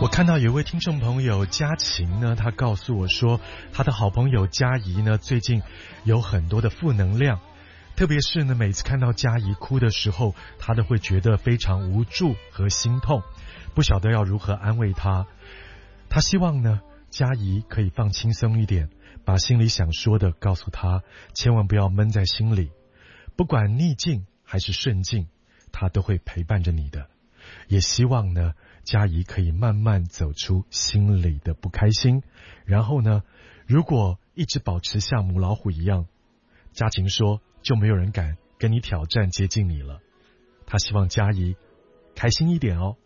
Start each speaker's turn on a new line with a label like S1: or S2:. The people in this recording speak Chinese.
S1: 我看到有一位听众朋友佳晴呢，他告诉我说，他的好朋友佳怡呢，最近有很多的负能量，特别是呢，每次看到佳怡哭的时候，他都会觉得非常无助和心痛，不晓得要如何安慰他。他希望呢，佳怡可以放轻松一点，把心里想说的告诉他，千万不要闷在心里，不管逆境还是顺境，他都会陪伴着你的。也希望呢，佳怡可以慢慢走出心里的不开心，然后呢，如果一直保持像母老虎一样，佳晴说就没有人敢跟你挑战接近你了。她希望佳怡开心一点哦。